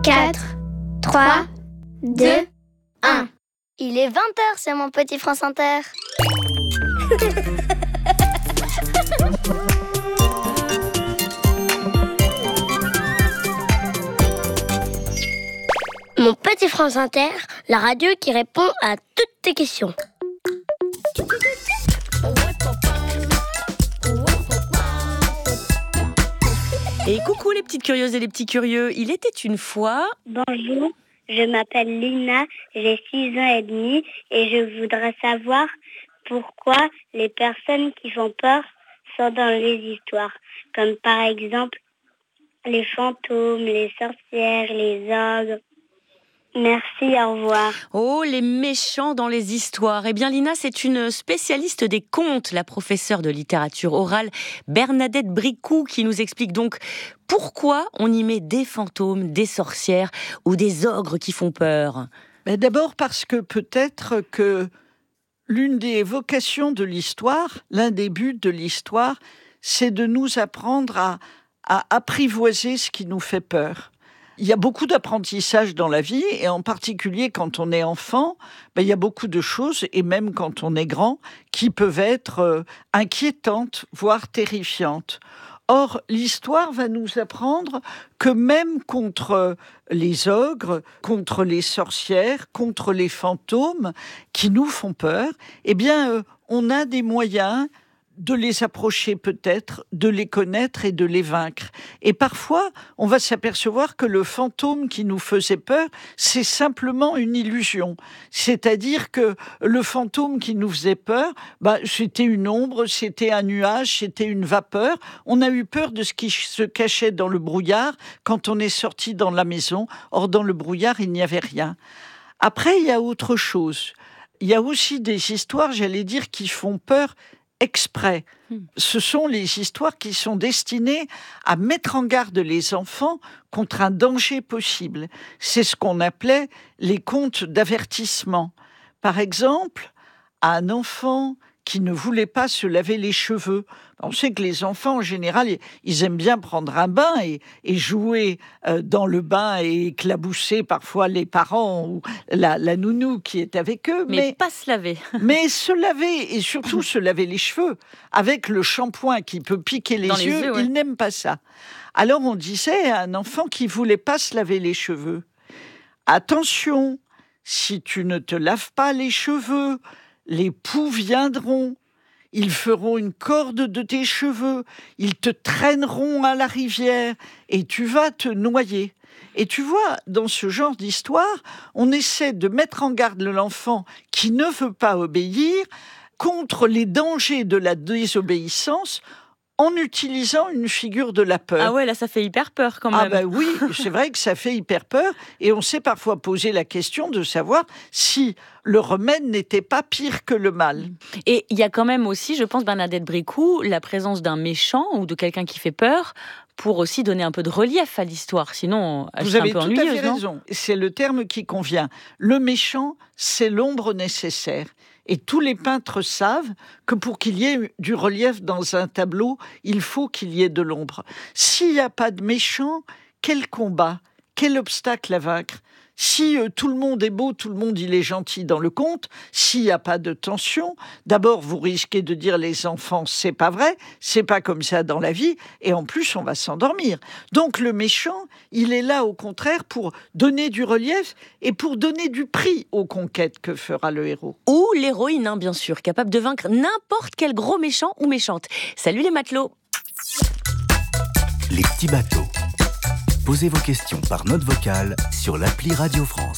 4, 3, 2, 1. Il est 20h sur mon petit France Inter. Mon petit France Inter, la radio qui répond à toutes tes questions. Et coucou les petites curieuses et les petits curieux, il était une fois... Bonjour, je m'appelle Lina, j'ai 6 ans et demi et je voudrais savoir pourquoi les personnes qui font peur sont dans les histoires, comme par exemple les fantômes, les sorcières, les ogres. Merci, au revoir. Oh, les méchants dans les histoires. Eh bien, Lina, c'est une spécialiste des contes, la professeure de littérature orale Bernadette Bricou, qui nous explique donc pourquoi on y met des fantômes, des sorcières ou des ogres qui font peur. Mais d'abord parce que peut-être que l'une des vocations de l'histoire, l'un des buts de l'histoire, c'est de nous apprendre à apprivoiser ce qui nous fait peur. Il y a beaucoup d'apprentissage dans la vie, et en particulier quand on est enfant, il y a beaucoup de choses, et même quand on est grand, qui peuvent être inquiétantes, voire terrifiantes. Or, l'histoire va nous apprendre que même contre les ogres, contre les sorcières, contre les fantômes qui nous font peur, on a des moyens de les approcher peut-être, de les connaître et de les vaincre. Et parfois, on va s'apercevoir que le fantôme qui nous faisait peur, c'est simplement une illusion. C'est-à-dire que le fantôme qui nous faisait peur, c'était une ombre, c'était un nuage, c'était une vapeur. On a eu peur de ce qui se cachait dans le brouillard quand on est sorti dans la maison. Or, dans le brouillard, il n'y avait rien. Après, il y a autre chose. Il y a aussi des histoires, qui font peur exprès. Ce sont les histoires qui sont destinées à mettre en garde les enfants contre un danger possible. C'est ce qu'on appelait les contes d'avertissement. Par exemple, à un enfant qui ne voulait pas se laver les cheveux. On sait que les enfants, en général, ils aiment bien prendre un bain et jouer dans le bain et éclabousser parfois les parents ou la nounou qui est avec eux. Mais pas se laver. Mais se laver, et surtout se laver les cheveux, avec le shampoing qui peut piquer les yeux, ils n'aiment pas ça. Alors on disait à un enfant qui voulait pas se laver les cheveux, attention, si tu ne te laves pas les cheveux, les poux viendront, ils feront une corde de tes cheveux, ils te traîneront à la rivière et tu vas te noyer. Et tu vois, dans ce genre d'histoire, on essaie de mettre en garde l'enfant qui ne veut pas obéir contre les dangers de la désobéissance en utilisant une figure de la peur. Ah ouais, là ça fait hyper peur quand même. Oui, c'est vrai que ça fait hyper peur, et on s'est parfois posé la question de savoir si le remède n'était pas pire que le mal. Et il y a quand même aussi, je pense, Bernadette Bricou, la présence d'un méchant ou de quelqu'un qui fait peur pour aussi donner un peu de relief à l'histoire, sinon elle serait un peu ennuyeuse. Vous avez tout à fait raison, c'est le terme qui convient. Le méchant, c'est l'ombre nécessaire. Et tous les peintres savent que pour qu'il y ait du relief dans un tableau, il faut qu'il y ait de l'ombre. S'il n'y a pas de méchant, quel combat, quel obstacle à vaincre ? Si tout le monde est beau, tout le monde il est gentil dans le conte, s'il n'y a pas de tension, d'abord vous risquez de dire les enfants c'est pas vrai, c'est pas comme ça dans la vie, et en plus on va s'endormir. Donc le méchant, il est là au contraire pour donner du relief et pour donner du prix aux conquêtes que fera le héros. Ou l'héroïne, bien sûr, capable de vaincre n'importe quel gros méchant ou méchante. Salut les matelots. Les petits bateaux. Posez vos questions par note vocale sur l'appli Radio France.